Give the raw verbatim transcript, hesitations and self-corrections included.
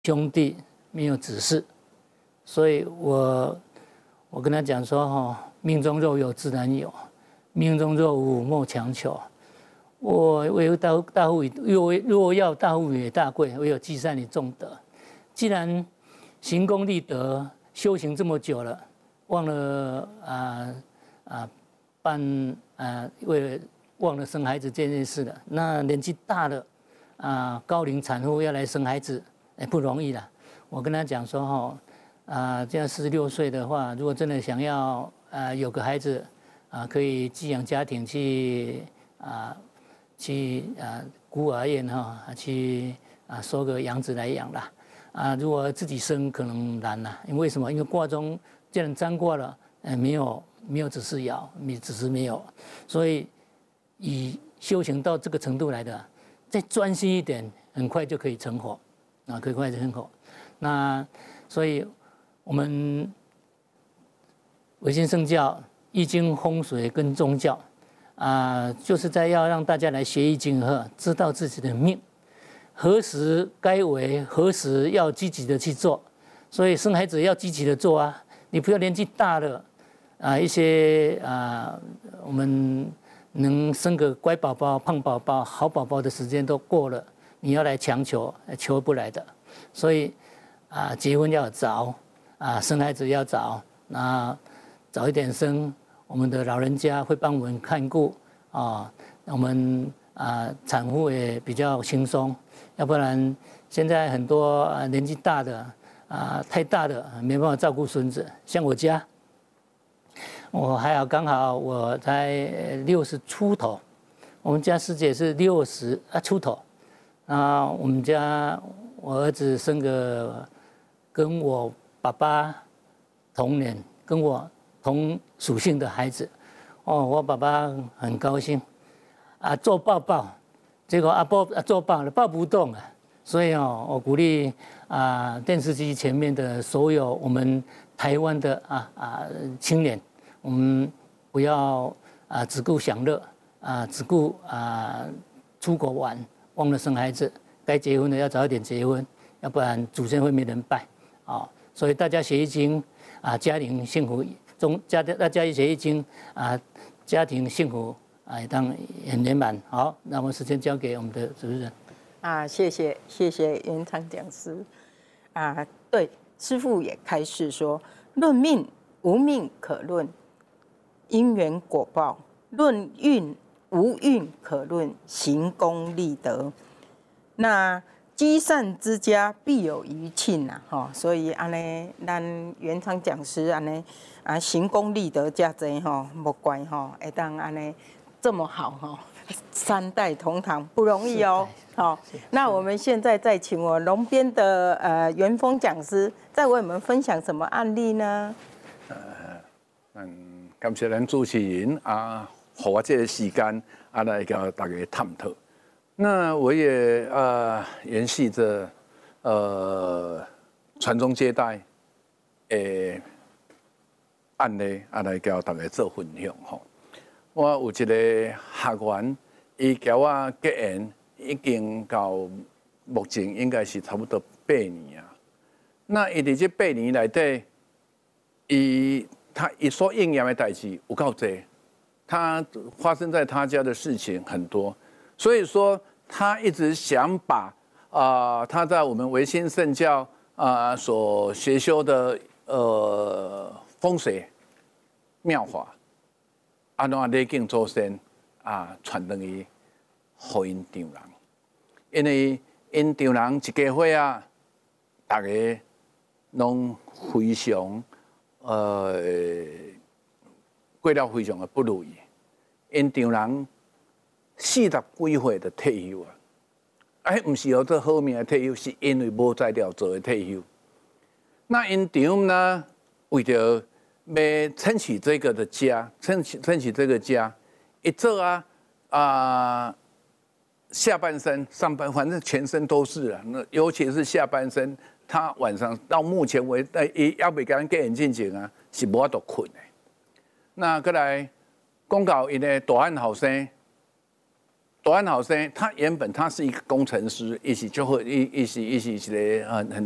兄弟，没有子嗣，所以我我跟他讲说哈，命中若有自然有，命中若无莫强求。我唯有大大富以若若要大富也大贵，唯有积善以重德。既然行功立德，修行这么久了，忘了啊啊办啊为了忘了生孩子这件事了。那年纪大了啊，高龄产妇要来生孩子，哎不容易了。我跟他讲说哈啊，这样四十六岁的话，如果真的想要啊有个孩子啊，可以寄养家庭去啊。去啊孤儿院哈，去啊收个养子来养啦。啊，如果自己生可能难啦，因为什么？因为卦中既然占卦了，呃，没有没有子嗣爻，没子嗣没有，所以以修行到这个程度来的，再专心一点，很快就可以成佛啊，可以快成佛。那所以我们维新圣教、易经、风水跟宗教。啊，就是在要让大家来学易经后，知道自己的命，何时该为，何时要积极的去做。所以生孩子要积极的做啊，你不要年纪大了啊，一些啊，我们能生个乖宝宝、胖宝宝、好宝宝的时间都过了，你要来强求，求不来的。所以啊，结婚要早啊，生孩子要早，那早一点生。我们的老人家会帮我们看顾啊，我们啊产妇也比较轻松，要不然现在很多啊年纪大的啊太大的没办法照顾孙子，像我家，我还好刚好我才六十出头，我们家师姐是六十啊出头，啊我们家我儿子生个跟我爸爸同年，跟我。同属性的孩子，哦，我爸爸很高兴，啊，做抱抱，结果阿抱做抱了，抱不动啊，所以哦，我鼓励啊电视机前面的所有我们台湾的啊啊青年，我们不要啊只顾享乐啊，只顾啊出国玩，忘了生孩子，该结婚的要早一点结婚，要不然祖先会没人拜啊、哦，所以大家学易经啊，家庭幸福。中家大家一学易经啊，家庭幸福啊，当很圆满。好，那我们时间交给我们的主持人。 啊，谢谢谢谢袁昌讲师啊，对，师父也开示说，论命无命可论，因缘果报；论运无运可论，行功立德。那积善之家必有余庆呐，吼，所以安尼，咱袁昌讲师安尼啊，行功立德加济吼，莫怪吼，会当安尼这么好吼，三代同堂不容易哦，好，那我们现在再请我龙边的呃元丰讲师，再为我们分享什么案例呢？ 呃，嗯，感谢咱主持人啊，给我这个时间啊来跟大家探讨。那我也呃延续着呃传宗接代诶案例啊来跟大家做分享吼。我有一个学员，伊交我结缘已经到目前应该是差不多八年啊。那伊伫这八年内底，伊他伊所应验的代志有够多，他发生在他家的事情很多。所以说，他一直想把啊、呃，他在我们维新圣教啊、呃、所学修的呃风水妙法，安怎礼敬祖先啊，传等于互因丈人，因为因丈人一家伙啊，大家拢非常呃过了非常的不如意，因丈人。四十几岁就退休啊！哎，不是哦，这好命的退休，是因为无材料做的退休。那因丈呢，为了要撑起这个的家，撑起撑起这个家，一做啊啊、呃，下半身上半，反正全身都是啊。那尤其是下半身，他晚上到目前为止，伊要未甲结缘进前啊，是无法度困的。那过来讲到因的大汉后生。大安好生，他原本他是一个工程师，一起就会一一起一起一个很很